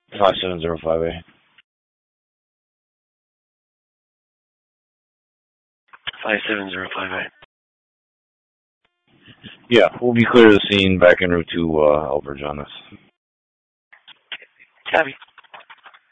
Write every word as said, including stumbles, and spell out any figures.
five seven zero five A. five seven zero five A. Yeah, we'll be clear to the scene back en route to uh, Elbridge on this. Copy.